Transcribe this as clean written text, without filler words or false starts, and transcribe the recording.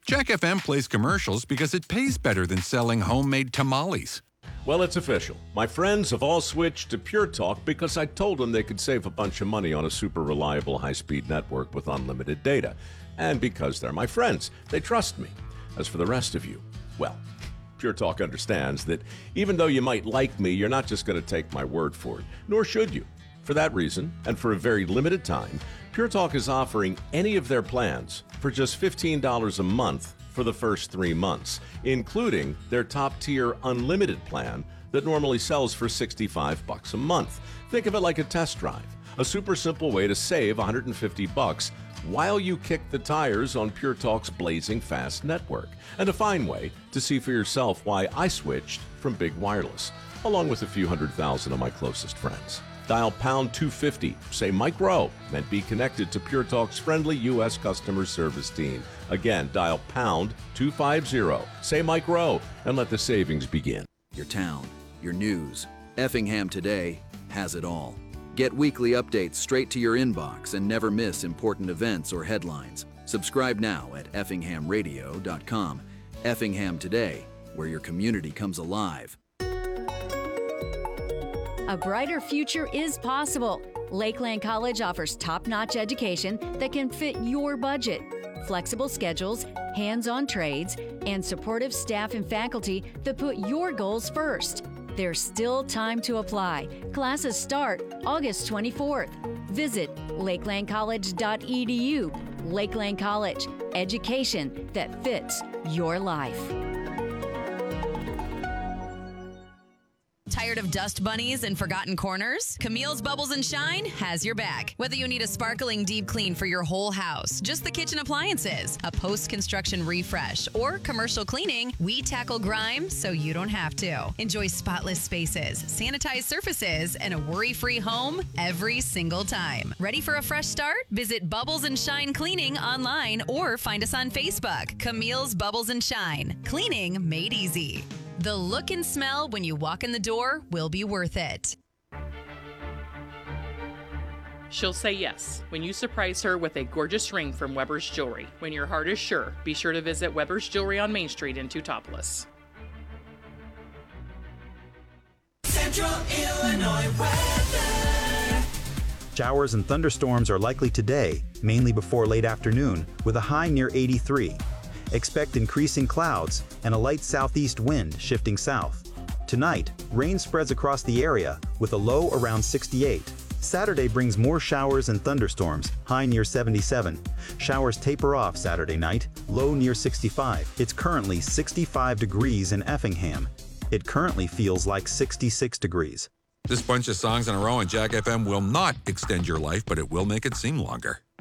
Jack FM plays commercials because it pays better than selling homemade tamales. Well, it's official. My friends have all switched to Pure Talk because I told them they could save a bunch of money on a super reliable high-speed network with unlimited data. And because they're my friends, they trust me. As for the rest of you, well, Pure Talk understands that even though you might like me, you're not just going to take my word for it, nor should you. For that reason, and for a very limited time, Pure Talk is offering any of their plans for just $15 a month for the first 3 months, including their top-tier unlimited plan that normally sells for $65 a month. Think of it like a test drive, a super simple way to save $150 while you kick the tires on Pure Talk's blazing fast network, and a fine way to see for yourself why I switched from Big Wireless, along with a few 100,000 of my closest friends. Dial pound 250, say Mike Rowe, and be connected to Pure Talk's friendly U.S. customer service team. Again, dial pound 250, say Mike Rowe, and let the savings begin. Your town, your news. Effingham Today has it all. Get weekly updates straight to your inbox and never miss important events or headlines. Subscribe now at effinghamradio.com. Effingham Today, where your community comes alive. A brighter future is possible. Lakeland College offers top-notch education that can fit your budget. Flexible schedules, hands-on trades, and supportive staff and faculty that put your goals first. There's still time to apply. Classes start August 24th. Visit lakelandcollege.edu. Lakeland College, education that fits your life. Tired of dust bunnies and forgotten corners? Camille's Bubbles and Shine has your back. Whether you need a sparkling deep clean for your whole house, just the kitchen appliances, a post-construction refresh, or commercial cleaning, we tackle grime so you don't have to. Enjoy spotless spaces, sanitized surfaces, and a worry-free home every single time. Ready for a fresh start? Visit Bubbles and Shine Cleaning online or find us on Facebook. Camille's Bubbles and Shine. Cleaning made easy. The look and smell when you walk in the door will be worth it. She'll say yes when you surprise her with a gorgeous ring from Weber's Jewelry. When your heart is sure, be sure to visit Weber's Jewelry on Main Street in Teutopolis. Central Illinois weather. Showers and thunderstorms are likely today, mainly before late afternoon, with a high near 83. Expect increasing clouds and a light southeast wind shifting south. Tonight, rain spreads across the area with a low around 68. Saturday brings more showers and thunderstorms, high near 77. Showers taper off Saturday night, low near 65. It's currently 65 degrees in Effingham. It currently feels like 66 degrees. This bunch of songs in a row on Jack FM will not extend your life, but it will make it seem longer.